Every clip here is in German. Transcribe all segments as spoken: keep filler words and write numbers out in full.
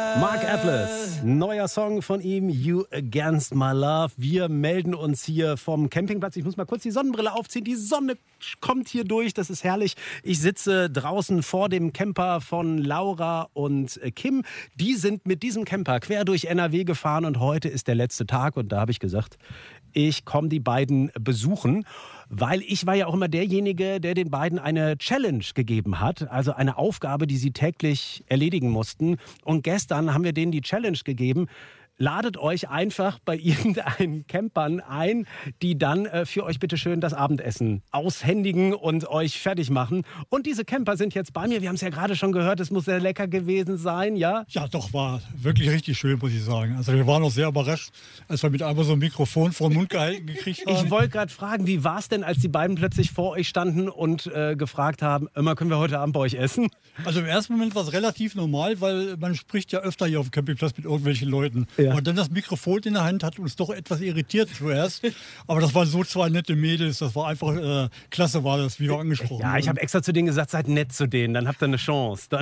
Mark Atlas, neuer Song von ihm, You Against My Love. Wir melden uns hier vom Campingplatz. Ich muss mal kurz die Sonnenbrille aufziehen. Die Sonne kommt hier durch, das ist herrlich. Ich sitze draußen vor dem Camper von Laura und Kim. Die sind mit diesem Camper quer durch N R W gefahren und heute ist der letzte Tag. Und da habe ich gesagt, ich komme die beiden besuchen, weil ich war ja auch immer derjenige, der den beiden eine Challenge gegeben hat, also eine Aufgabe, die sie täglich erledigen mussten. Und gestern haben wir denen die Challenge gegeben, ladet euch einfach bei irgendeinen Campern ein, die dann äh, für euch bitteschön das Abendessen aushändigen und euch fertig machen. Und diese Camper sind jetzt bei mir. Wir haben es ja gerade schon gehört, es muss sehr lecker gewesen sein, ja? Ja, doch, war wirklich richtig schön, muss ich sagen. Also wir waren auch sehr überrascht, als wir mit einmal so ein Mikrofon vor den Mund gehalten gekriegt haben. Ich wollte gerade fragen, wie war es denn, als die beiden plötzlich vor euch standen und äh, gefragt haben, immer können wir heute Abend bei euch essen? Also im ersten Moment war es relativ normal, weil man spricht ja öfter hier auf dem Campingplatz mit irgendwelchen Leuten. Ja. Und dann das Mikrofon in der Hand hat uns doch etwas irritiert zuerst. Aber das waren so zwei nette Mädels, das war einfach äh, klasse, war das, wie wir angesprochen haben. Ja, ich habe extra zu denen gesagt, seid nett zu denen, dann habt ihr eine Chance. Dann,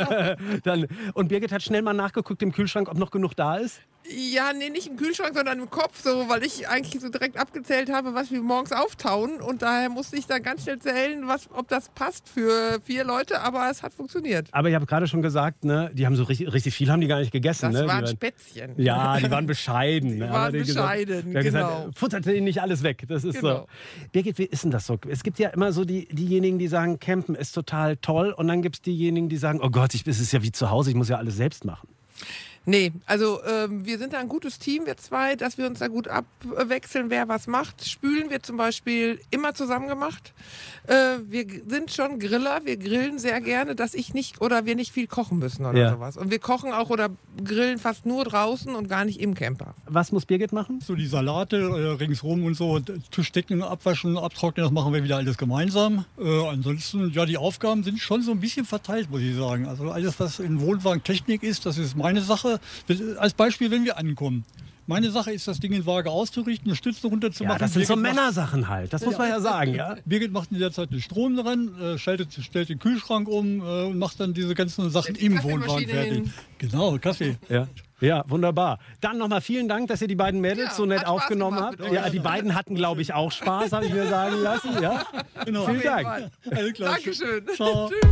dann, und Birgit hat schnell mal nachgeguckt im Kühlschrank, ob noch genug da ist. Ja, nee, nicht im Kühlschrank, sondern im Kopf, so, weil ich eigentlich so direkt abgezählt habe, was wir morgens auftauen. Und daher musste ich dann ganz schnell zählen, was, ob das passt für vier Leute, aber es hat funktioniert. Aber ich habe gerade schon gesagt, ne, die haben so richtig, richtig viel haben die gar nicht gegessen. Das ne? waren die Spätzchen. Ja, die waren bescheiden. Die ne? waren Aber bescheiden, gesagt, genau. Gesagt, futtert ihnen nicht alles weg, das ist Genau. so. Birgit, wie ist denn das so? Es gibt ja immer so die, diejenigen, die sagen, Campen ist total toll. Und dann gibt es diejenigen, die sagen, oh Gott, ich, es ist ja wie zu Hause, ich muss ja alles selbst machen. Nee, also ähm, wir sind da ein gutes Team, wir zwei, dass wir uns da gut abwechseln, wer was macht. Spülen wir zum Beispiel immer zusammen gemacht. Äh, wir sind schon Griller, wir grillen sehr gerne, dass ich nicht oder wir nicht viel kochen müssen oder Ja. sowas. Und wir kochen auch oder grillen fast nur draußen und gar nicht im Camper. Was muss Birgit machen? So die Salate äh, ringsrum und so, Tischdecken abwaschen, abtrocknen, das machen wir wieder alles gemeinsam. Äh, ansonsten, ja, die Aufgaben sind schon so ein bisschen verteilt, muss ich sagen. Also alles, was in Wohnwagen Technik ist, das ist meine Sache. Als Beispiel, wenn wir ankommen. Meine Sache ist, das Ding in Waage auszurichten, eine Stütze runterzumachen. Ja, das sind so Birgit macht- Männersachen halt, das muss man ja sagen, ja. Birgit macht in der Zeit den Strom dran, äh, stellt, stellt den Kühlschrank um äh, und macht dann diese ganzen Sachen Die im Kaffeemaschine Wohnwagen fertig. hin. Genau, Kaffee. Ja. Ja, wunderbar. Dann nochmal vielen Dank, dass ihr die beiden Mädels Ja, so nett hat Spaß aufgenommen gemacht habt. mit euch. Ja, die beiden hatten, glaube ich, auch Spaß, habe ich mir sagen lassen. Ja? Genau. Vielen Auf jeden Dank. Fall. Alles klar. Dankeschön. Ciao. Tschüss.